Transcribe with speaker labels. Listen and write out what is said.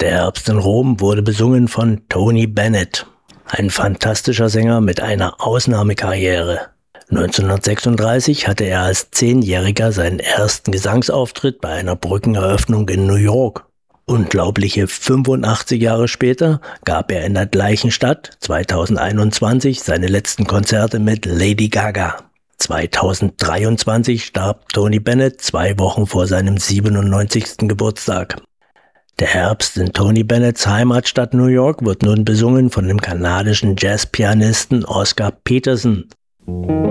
Speaker 1: Der Herbst in Rom wurde besungen von Tony Bennett, ein fantastischer Sänger mit einer Ausnahmekarriere. 1936 hatte er als 10-Jähriger seinen ersten Gesangsauftritt bei einer Brückeneröffnung in New York. Unglaubliche 85 Jahre später gab er in der gleichen Stadt 2021 seine letzten Konzerte mit Lady Gaga. 2023 starb Tony Bennett 2 Wochen vor seinem 97. Geburtstag. Der Herbst in Tony Bennetts Heimatstadt New York wird nun besungen von dem kanadischen Jazzpianisten Oscar Peterson.